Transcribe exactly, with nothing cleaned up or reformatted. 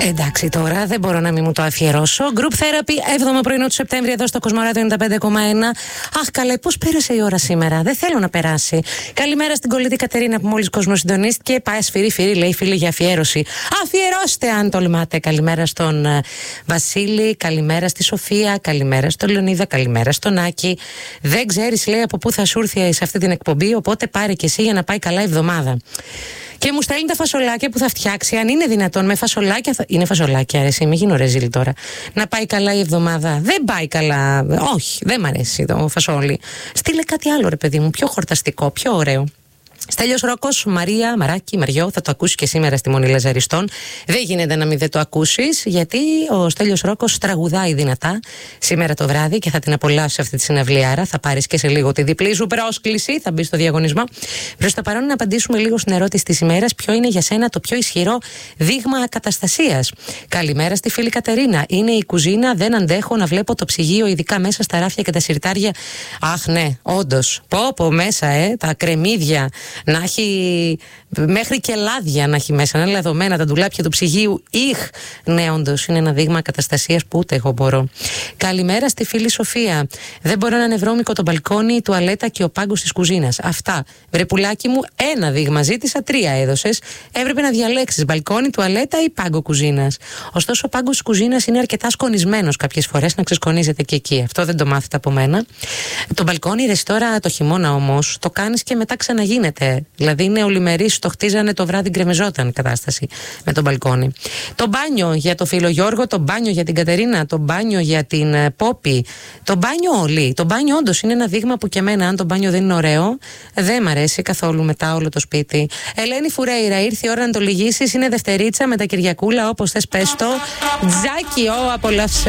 Εντάξει, τώρα δεν μπορώ να μην μου το αφιερώσω. Group Therapy, έβδομο πρωινό του Σεπτέμβρη, εδώ στο Κοσμοράδιο ενενήντα πέντε κόμμα ένα. Αχ, καλέ, πώς πέρασε η ώρα σήμερα. Δεν θέλω να περάσει. Καλημέρα στην κολλητή Κατερίνα που μόλις κοσμοσυντονίστηκε. Πάει σφυρί, φυρί, λέει φίλη για αφιέρωση. Αφιερώστε, αν τολμάτε. Καλημέρα στον uh, Βασίλη, καλημέρα στη Σοφία, καλημέρα στον Λεωνίδα, καλημέρα στον Άκη. Δεν ξέρεις, λέει, από πού θα σου έρθει σε αυτή την εκπομπή, οπότε πάρε και εσύ για να πάει καλά η εβδομάδα. Και μου στέλνει τα φασολάκια που θα φτιάξει. Αν είναι δυνατόν με φασολάκια. Θα... Είναι φασολάκια, αρέσει. Μην γίνω ρεζίλ τώρα. Να πάει καλά η εβδομάδα. Δεν πάει καλά. Όχι, δεν μ' αρέσει το φασόλι. Στείλε κάτι άλλο, ρε παιδί μου. Πιο χορταστικό, πιο ωραίο. Στέλιος Ρόκος, Μαρία, Μαράκι, Μαριό, θα το ακούσει και σήμερα στη Μονή Λαζαριστών. Δεν γίνεται να μην δεν το ακούσεις, γιατί ο Στέλιος Ρόκος τραγουδάει δυνατά σήμερα το βράδυ και θα την απολαύσει αυτή τη συναυλιάρα. Θα πάρεις και σε λίγο τη διπλή σου πρόσκληση, θα μπει στο διαγωνισμό. Προς το παρόν, να απαντήσουμε λίγο στην ερώτηση της ημέρας: ποιο είναι για σένα το πιο ισχυρό δείγμα καταστασίας? Καλημέρα στη φίλη Κατερίνα. Είναι η κουζίνα, δεν αντέχω να βλέπω το ψυγείο, ειδικά μέσα στα ράφια και τα συρτάρια. Αχ, ναι, όντως. Πω, πω μέσα, ε, τα κρεμμύδια. Να έχει μέχρι και λάδια να έχει μέσα, να είναι λαδωμένα τα ντουλάπια του ψυγείου. Ιχ! Ναι, όντως είναι ένα δείγμα καταστασίας που ούτε εγώ μπορώ. Καλημέρα στη φίλη Σοφία. Δεν μπορώ να είναι βρώμικο το μπαλκόνι, η τουαλέτα και ο πάγκος της κουζίνας. Αυτά. Βρεπουλάκι μου, ένα δείγμα ζήτησα, τρία έδωσες. Έπρεπε να διαλέξεις μπαλκόνι, τουαλέτα ή πάγκο κουζίνας. Ωστόσο, ο πάγκος της κουζίνας είναι αρκετά σκονισμένος κάποιες φορές, να ξεσκονίζεται και εκεί. Αυτό δεν το μάθετε από μένα. Το μπαλκόνι, ρε, τώρα το χειμώνα όμως, το κάνεις και μετά ξαναγίνεται. Δηλαδή είναι ολημερής, το χτίζανε το βράδυ, γκρεμεζόταν η κατάσταση με το μπαλκόνι. Το μπάνιο για το φίλο Γιώργο, το μπάνιο για την Κατερίνα, το μπάνιο για την uh, Πόπη, το μπάνιο όλοι. Το μπάνιο όντως είναι ένα δείγμα που και εμένα, αν το μπάνιο δεν είναι ωραίο, δεν μ' αρέσει καθόλου μετά όλο το σπίτι. Ελένη Φουρέιρα, ήρθε η ώρα να το λυγίσεις, είναι Δευτερίτσα με τα Κυριακούλα, όπως θες πες το. Τζάκι, ο, απολαύσε.